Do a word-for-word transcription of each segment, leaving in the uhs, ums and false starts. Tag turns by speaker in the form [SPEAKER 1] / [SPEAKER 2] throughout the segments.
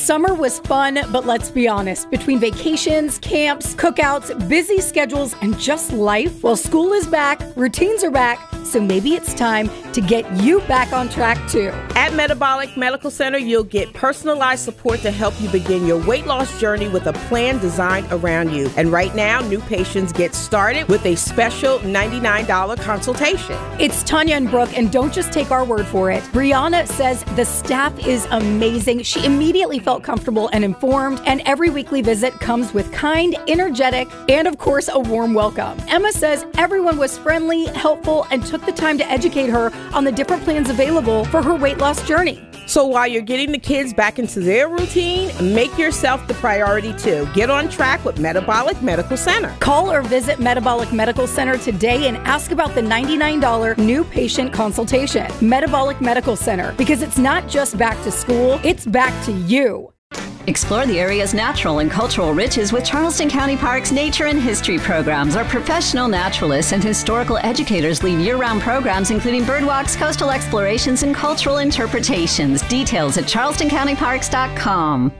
[SPEAKER 1] Summer was fun, but let's be honest, between vacations, camps, cookouts, busy schedules, and just life, well, school is back, routines are back, so maybe it's time to get you back on track too.
[SPEAKER 2] At Metabolic Medical Center, you'll get personalized support to help you begin your weight loss journey with a plan designed around you. And right now, new patients get started with a special ninety-nine dollars consultation.
[SPEAKER 1] It's Tanya and Brooke, and don't just take our word for it. Brianna says the staff is amazing. She immediately felt comfortable and informed, and every weekly visit comes with kind, energetic, and of course, a warm welcome. Emma says everyone was friendly, helpful, and took the time to educate her on the different plans available for her weight loss journey.
[SPEAKER 2] So while you're getting the kids back into their routine, make yourself the priority too. Get on track with Metabolic Medical Center.
[SPEAKER 1] Call or visit Metabolic Medical Center today and ask about the ninety-nine dollars new patient consultation. Metabolic Medical Center, because it's not just back to school, it's back to you.
[SPEAKER 3] Explore the area's natural and cultural riches with Charleston County Parks Nature and History programs. Our professional naturalists and historical educators lead year-round programs including birdwalks, coastal explorations, and cultural interpretations. Details at charleston county parks dot com.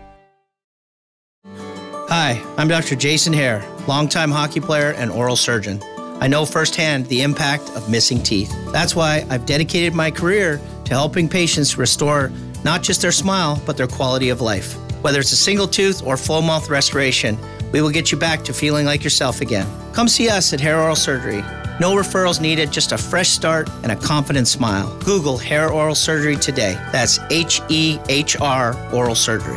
[SPEAKER 4] Hi, I'm Doctor Jason Hare, longtime hockey player and oral surgeon. I know firsthand the impact of missing teeth. That's why I've dedicated my career to helping patients restore not just their smile, but their quality of life. Whether it's a single tooth or full mouth restoration, we will get you back to feeling like yourself again. Come see us at Hair Oral Surgery. No referrals needed, just a fresh start and a confident smile. Google Hair Oral Surgery today. That's H E H R Oral Surgery.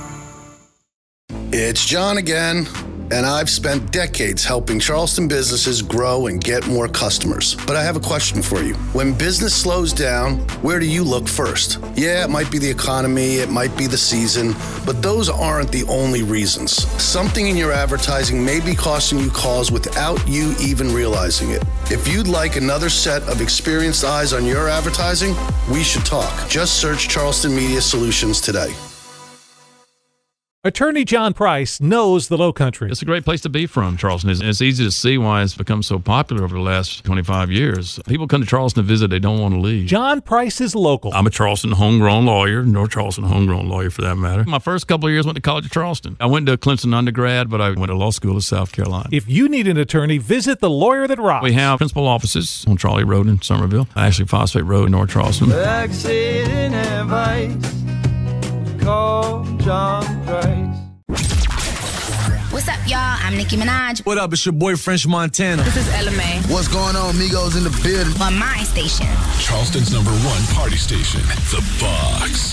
[SPEAKER 5] It's John again. And I've spent decades helping Charleston businesses grow and get more customers. But I have a question for you. When business slows down, where do you look first? Yeah, it might be the economy, it might be the season, but those aren't the only reasons. Something in your advertising may be costing you calls without you even realizing it. If you'd like another set of experienced eyes on your advertising, we should talk. Just search Charleston Media Solutions today.
[SPEAKER 6] Attorney John Price knows the Lowcountry.
[SPEAKER 7] It's a great place to be from, Charleston. It's easy to see why it's become so popular over the last twenty-five years. People come to Charleston to visit, they don't want to leave.
[SPEAKER 6] John Price is local.
[SPEAKER 7] I'm a Charleston homegrown lawyer, North Charleston homegrown lawyer for that matter. My first couple of years went to College of Charleston. I went to Clemson undergrad, but I went to law school in South Carolina.
[SPEAKER 6] If you need an attorney, visit the Lawyer That Rocks.
[SPEAKER 7] We have principal offices on Trolley Road in Somerville, Ashley Phosphate Road in North Charleston.
[SPEAKER 8] Exit and advice, call John Price.
[SPEAKER 9] What's up, y'all? I'm Nicki Minaj.
[SPEAKER 10] What up? It's your boy, French Montana.
[SPEAKER 9] This is Ella May.
[SPEAKER 10] What's going on, Migos in the building?
[SPEAKER 9] On my station.
[SPEAKER 11] Charleston's number one party station, The Box.